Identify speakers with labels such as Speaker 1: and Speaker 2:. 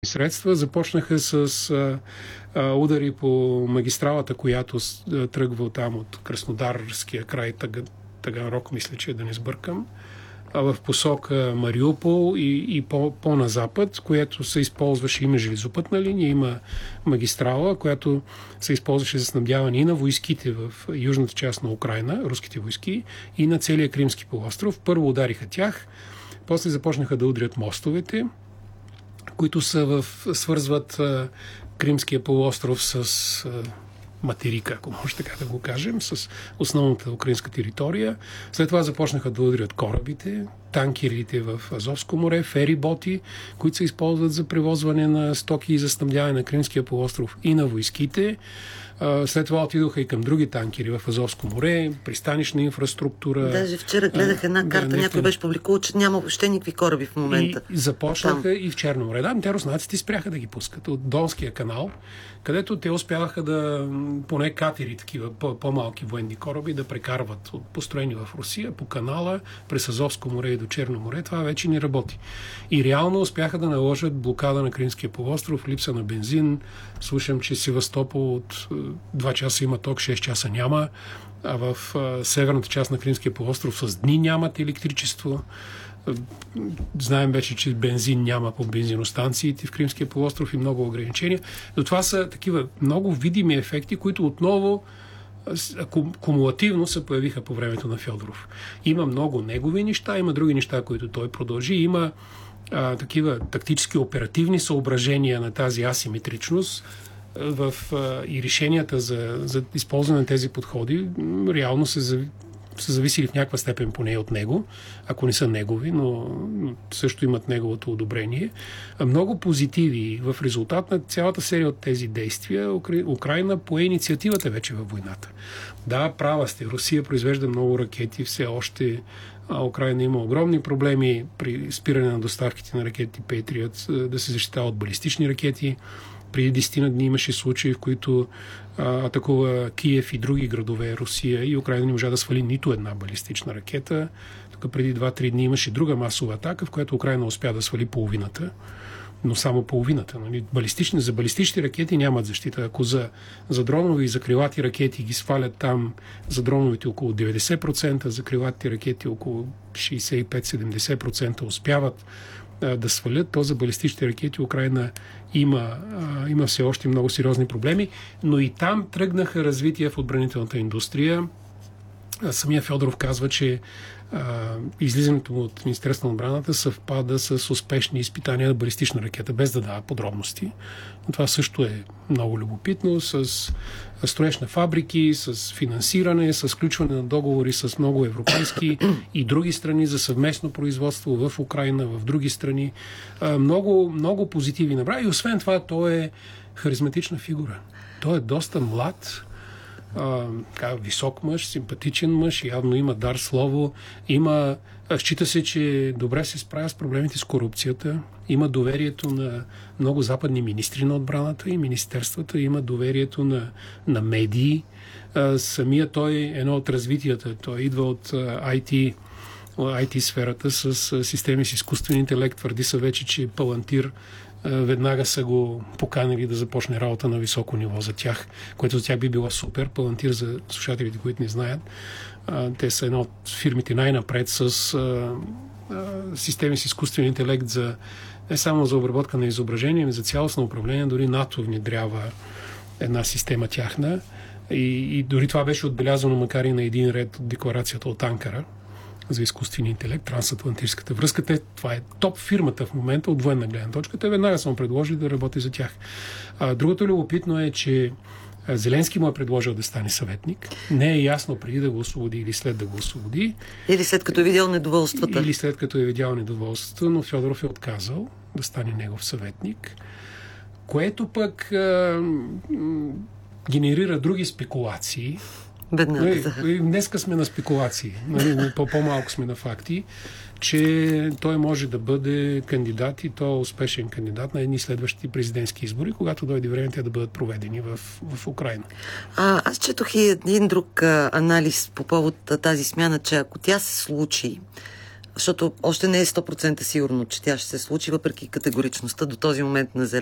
Speaker 1: средства. Започнаха с удари по магистралата, която тръгва там от Краснодарския край, Таганрог, мисля, че да не сбъркам, в посока Мариупол и по-на запад, което се използваше, има железопътна линия, има магистрала, която се използваше за снабдяване и на войските в южната част на Украйна, руските войски, и на целия Кримски полуостров. Първо удариха тях, после започнаха да удрят мостовете, които свързват Кримския полуостров с материка, ако може така да го кажем, с основната украинска територия. След това започнаха да удрят корабите, танкерите в Азовско море, фериботи, които се използват за превозване на стоки и за снабдяване на Кримския полуостров и на войските. След това отидоха и към други танкери в Азовско море, пристанищна инфраструктура.
Speaker 2: Даже вчера гледах една карта, някой беше публикувал, че няма въобще никакви кораби в момента.
Speaker 1: И започнаха там. И в Черно море. Да, те руснаците спряха да ги пускат от Донския канал, където те успяваха да, поне катери, такива по-малки военни кораби, да прекарват от построени в Русия по канала през Азовско море и до Черно море. Това вече не работи. И реално успяха да наложат блокада на Кримския полуостров, липса на бензин. Слушам, че Севастопол от 2 часа има ток, 6 часа няма, а в северната част на Кримския полуостров с дни нямат електричество. Знаем вече, че бензин няма по бензиностанциите в Кримския полуостров и много ограничения. Но това са такива много видими ефекти, които отново кумулативно се появиха по времето на Фьодоров. Има много негови неща, има други неща, които той продължи. Има такива тактически оперативни съображения на тази асиметричност и решенията за използване на тези подходи реално са зависели в някаква степен поне от него, ако не са негови, но също имат неговото одобрение. Много позитиви в резултат на цялата серия от тези действия. Украйна пое инициативата вече във войната. Да, права сте, Русия произвежда много ракети, все още Украйна има огромни проблеми при спиране на доставките на ракети Patriot, да се защитава от балистични ракети. Преди 10 дни имаше случаи, в които атакува Киев и други градове Русия и Украйна не можа да свали нито една балистична ракета. Тук преди 2-3 дни имаше друга масова атака, в която Украйна успя да свали половината, но само половината. Нали? За балистични ракети нямат защита. Ако за дронови и за крилати ракети ги свалят там, за дроновите около 90%, за крилатите ракети около 65-70% успяват да свалят, то за балистичните ракети Украйна има все още много сериозни проблеми, но и там тръгнаха развитие в отбранителната индустрия. Самия Фьодоров казва, че излизането му от Министерството на отбраната съвпада с успешни изпитания на балистична ракета, без да дава подробности. Но това също е много любопитно, с строеж на фабрики, с финансиране, с включване на договори с много европейски и други страни за съвместно производство в Украйна, в други страни. Много, много позитиви набра. И освен това, той е харизматична фигура. Той е доста млад, висок мъж, симпатичен мъж, явно има дар слово, счита се, че добре се справя с проблемите с корупцията, има доверието на много западни министри на отбраната и министерствата, има доверието на медии. Самия той е едно от развитията. Той идва от IT сферата с системи с изкуствен интелект. Твърди се вече, че Палантир веднага са го поканили да започне работа на високо ниво за тях, което за тях би било супер. Палантир, за слушателите, които не знаят, те са една от фирмите най-напред с системи с изкуствен интелект не само за обработка на изображения, но за цялостно управление. Дори НАТО внедрява една система тяхна и дори това беше отбелязано, макар и на един ред от декларацията от Анкара за изкуствения интелект, трансатлантическата връзка. Това е топ фирмата в момента от военна гледна точка. Те веднага са му предложили да работи за тях. Другото любопитно е, че Зеленски му е предложил да стане съветник. Не е ясно преди да го освободи или след да го освободи.
Speaker 2: Или след като е видял недоволствата.
Speaker 1: Или след като е видял недоволството, но Фьодоров е отказал да стане негов съветник, което пък генерира други спекулации. Днеска сме на спекулации, по-малко сме на факти, че той може да бъде кандидат и то е успешен кандидат на едни следващи президентски избори, когато дойде време те да бъдат проведени в Украйна.
Speaker 2: Аз четох и един друг анализ по повод тази смяна, че ако тя се случи, защото още не е 100% сигурно, че тя ще се случи, въпреки категоричността до този момент на